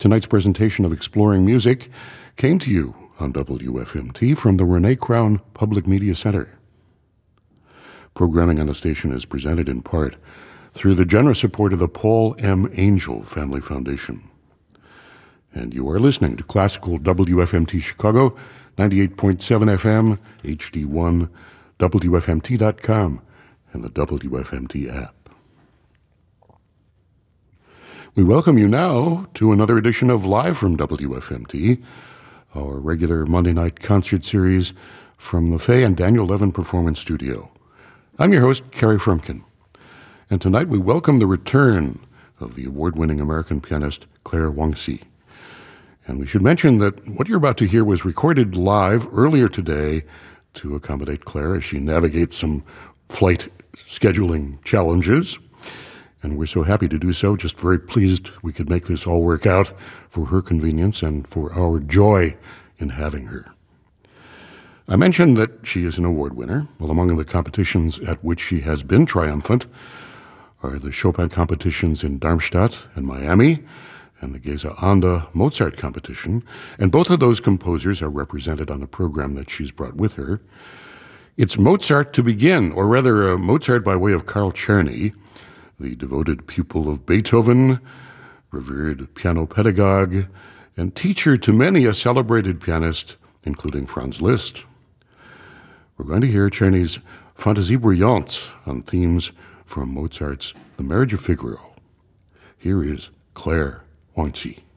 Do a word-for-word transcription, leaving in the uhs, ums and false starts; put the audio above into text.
Tonight's presentation of Exploring Music came to you on W F M T from the Renee Crown Public Media Center. Programming on the station is presented in part through the generous support of the Paul M. Angel Family Foundation. And you are listening to Classical W F M T Chicago, ninety-eight point seven F M, H D one, W F M T dot com, and the W F M T app. We welcome you now to another edition of Live from W F M T, our regular Monday night concert series from the Faye and Daniel Levin Performance Studio. I'm your host, Kerry Frumkin, and tonight we welcome the return of the award-winning American pianist Claire Wangci. And we should mention that what you're about to hear was recorded live earlier today to accommodate Claire as she navigates some flight scheduling challenges. And we're so happy to do so, just very pleased we could make this all work out for her convenience and for our joy in having her. I mentioned that she is an award winner. Well, among the competitions at which she has been triumphant are the Chopin competitions in Darmstadt and Miami, and the Gesang-Anda Mozart competition, and both of those composers are represented on the program that she's brought with her. It's Mozart to begin, or rather uh, Mozart by way of Carl Czerny, the devoted pupil of Beethoven, revered piano pedagogue, and teacher to many a celebrated pianist, including Franz Liszt. We're going to hear Czerny's Fantasie Brillante on themes from Mozart's The Marriage of Figaro. Here is Claire Wangci.